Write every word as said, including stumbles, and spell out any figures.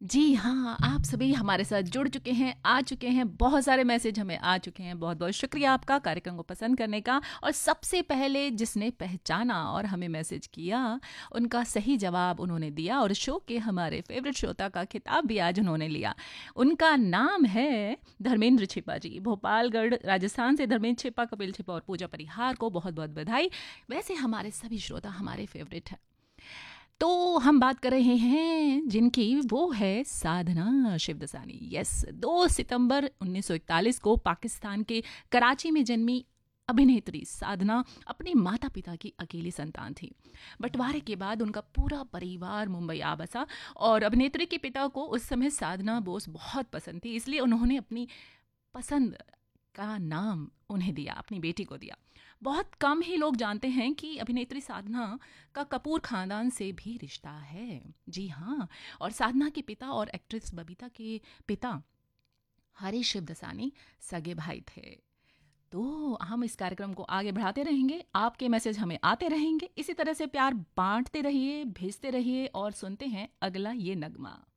जी हाँ, आप सभी हमारे साथ जुड़ चुके हैं, आ चुके हैं, बहुत सारे मैसेज हमें आ चुके हैं। बहुत-बहुत शुक्रिया आपका कार्यक्रम को पसंद करने का। और सबसे पहले जिसने पहचाना और हमें मैसेज किया, उनका सही जवाब उन्होंने दिया और शो के हमारे फ़ेवरेट श्रोता का खिताब भी आज उन्होंने लिया। उनका नाम है धर्मेंद्र छिपा जी। भोपालगढ़, राजस्थान से धर्मेंद्र छिपा, कपिल छिपा और पूजा परिहार को बहुत-बहुत बधाई। वैसे हमारे सभी श्रोता हमारे फ़ेवरेट हैं। तो हम बात कर रहे हैं जिनकी, वो है साधना शिवदसानी। यस, दो सितंबर उन्नीस सौ इकतालीस को पाकिस्तान के कराची में जन्मी अभिनेत्री साधना अपने माता पिता की अकेली संतान थी। बंटवारे के बाद उनका पूरा परिवार मुंबई आ बसा और अभिनेत्री के पिता को उस समय साधना बोस बहुत पसंद थी, इसलिए उन्होंने अपनी पसंद का नाम उन्हें दिया, अपनी बेटी को दिया। बहुत कम ही लोग जानते हैं कि अभिनेत्री साधना का कपूर खानदान से भी रिश्ता है। जी हाँ, और साधना के पिता और एक्ट्रेस बबीता के पिता हरीश शिवदसानी सगे भाई थे। तो हम इस कार्यक्रम को आगे बढ़ाते रहेंगे, आपके मैसेज हमें आते रहेंगे। इसी तरह से प्यार बांटते रहिए, भेजते रहिए और सुनते हैं अगला ये नगमा।